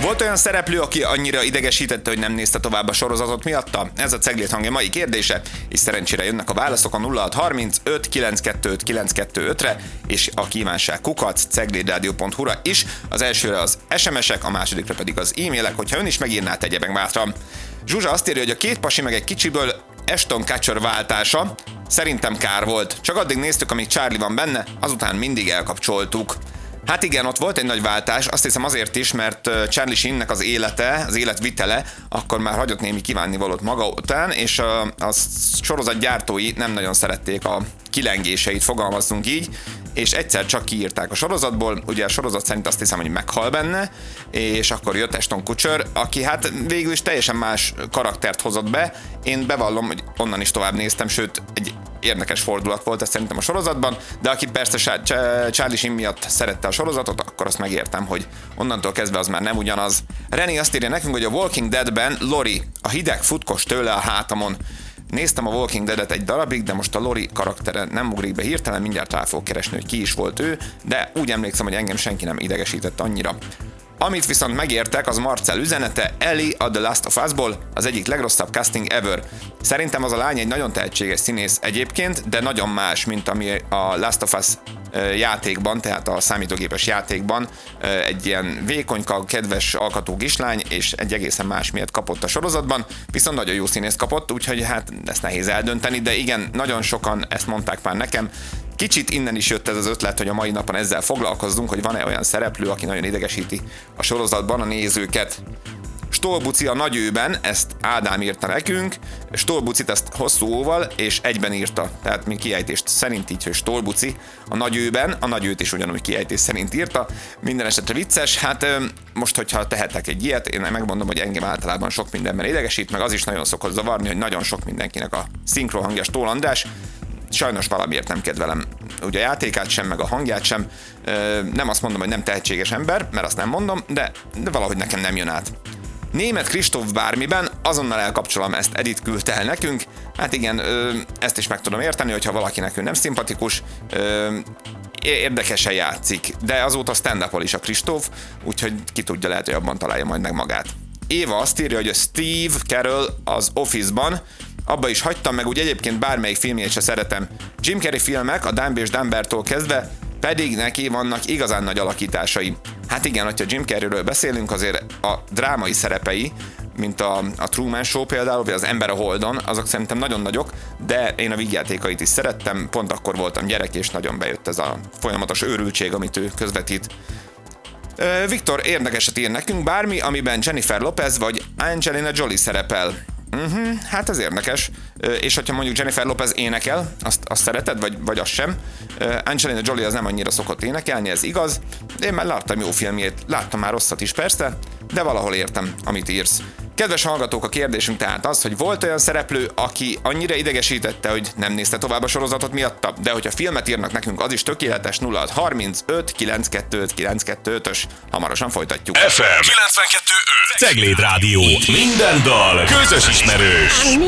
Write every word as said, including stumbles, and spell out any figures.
Volt olyan szereplő, aki annyira idegesítette, hogy nem nézte tovább a sorozatot miatta? Ez a Ceglét hangja mai kérdése, és szerencsére jönnek a válaszok a nulla hat harminc öt kilenckettő kilenckettő-re, és a kívánság kukac ceglédradio pont hu-ra is. Az elsőre az es em esek, a másodikra pedig az e-mailek, hogyha ön is megírná, tegye meg bátran. Zsuzsa azt írja, hogy a két pasi meg egy kicsiből Ashton Kutcher váltása szerintem kár volt. Csak addig néztük, amíg Charlie van benne, azután mindig elkapcsoltuk. Hát igen, ott volt egy nagy váltás, azt hiszem azért is, mert Charlie Sheennek az élete, az életvitele akkor már hagyott némi kívánnivalót maga után, és a, a sorozat gyártói nem nagyon szerették a kilengéseit, fogalmazzunk így, és egyszer csak kiírták a sorozatból, ugye a sorozat szerint azt hiszem, hogy meghal benne, és akkor jött Ashton Kutcher, aki hát végül is teljesen más karaktert hozott be. Én bevallom, hogy onnan is tovább néztem, sőt, egy érdekes fordulat volt ez szerintem a sorozatban, de aki persze Charlie Sheen miatt szerette a sorozatot, akkor azt megértem, hogy onnantól kezdve az már nem ugyanaz. René azt írja nekünk, hogy a Walking Deadben Lori, a hideg futkos tőle a hátamon. Néztem a Walking Deadet egy darabig, de most a Lori karaktere nem ugrik be hirtelen, mindjárt rá fogok keresni, hogy ki is volt ő, de úgy emlékszem, hogy engem senki nem idegesített annyira. Amit viszont megértek, az Marcel üzenete, Ellie a The Last of Us-ból, az egyik legrosszabb casting ever. Szerintem az a lány egy nagyon tehetséges színész egyébként, de nagyon más, mint ami a Last of Us játékban, tehát a számítógépes játékban egy ilyen vékonyka, kedves alkatú kislány, és egy egészen más miatt kapott a sorozatban, viszont nagyon jó színész kapott, úgyhogy hát ezt nehéz eldönteni, de igen, nagyon sokan ezt mondták már nekem. Kicsit innen is jött ez az ötlet, hogy a mai napon ezzel foglalkozzunk, hogy van-e olyan szereplő, aki nagyon idegesíti a sorozatban a nézőket. Stolbuci a nagyőben, ezt Ádám írta nekünk, Stolbucit ezt hosszú óval és egyben írta, tehát mi kiejtést szerint így, hogy Stolbuci a nagyőben, a nagyőt is ugyanúgy kiejtés szerint írta, minden esetre vicces, hát most, hogyha tehetek egy ilyet, én megmondom, hogy engem általában sok mindenben idegesít, meg az is nagyon szokott zavarni, hogy nagyon sok mindenkinek a szinkronhangja Stól András. Sajnos valamiért nem kedvelem ugye a játékát sem, meg a hangját sem. Nem azt mondom, hogy nem tehetséges ember, mert azt nem mondom, de, de valahogy nekem nem jön át. Német Kristóf bármiben, azonnal elkapcsolom, ezt Edith küldte el nekünk. Hát igen, ezt is meg tudom érteni, hogyha valakinek ő nem szimpatikus, érdekesen játszik, de azóta stand-up-ol is a Kristóf, úgyhogy ki tudja, lehet, hogy abban találja majd meg magát. Éva azt írja, hogy a Steve Carell az Office-ban, abba is hagytam, meg úgy egyébként bármelyik filmjét se szeretem. Jim Carrey filmek, a Dumb és Dumbertől kezdve, pedig neki vannak igazán nagy alakításai. Hát igen, hogyha Jim Carreyről beszélünk, azért a drámai szerepei, mint a, a Truman Show például, vagy az Ember a Holdon, azok szerintem nagyon nagyok, de én a vígjátékait is szerettem, pont akkor voltam gyerek, és nagyon bejött ez a folyamatos őrültség, amit ő közvetít. Viktor érdekeset ír nekünk, bármi, amiben Jennifer Lopez vagy Angelina Jolie szerepel. Uh-huh, hát ez érdekes. És hogyha mondjuk Jennifer Lopez énekel, azt, azt szereted, vagy, vagy azt sem. Angelina Jolie az nem annyira szokott énekelni, ez igaz. Én már láttam jó filmjét, láttam már rosszat is persze, de valahol értem, amit írsz. Kedves hallgatók, a kérdésünk tehát az, hogy volt olyan szereplő, aki annyira idegesítette, hogy nem nézte tovább a sorozatot miatta, de hogyha filmet írnak nekünk, az is tökéletes. Nulla hat harminc öt kilenckettő kilenckettő-ös. Hamarosan folytatjuk. ef em kilencvenkettő öt Cegléd Rádió. Minden dal közös ismerős.